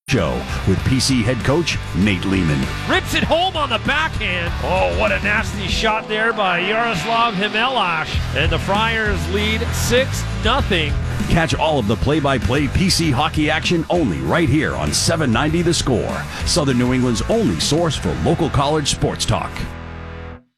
Show with PC head coach Nate Lehman. Rips it home on the backhand. Oh, what a nasty shot there by Yaroslav Himelash. And the Friars lead 6-0. Catch all of the play-by-play PC hockey action only right here on 790 The Score, Southern New England's only source for local college sports talk.